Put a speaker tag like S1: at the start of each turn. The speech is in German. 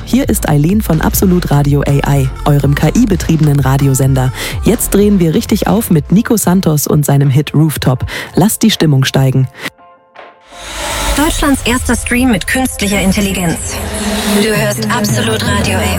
S1: hier ist Eileen von Absolut Radio AI, eurem KI-betriebenen Radiosender. Jetzt drehen wir richtig auf mit Nico Santos und seinem Hit Rooftop. Lasst die Stimmung steigen.
S2: Deutschlands erster Stream mit künstlicher Intelligenz. Du hörst Absolut Radio AI.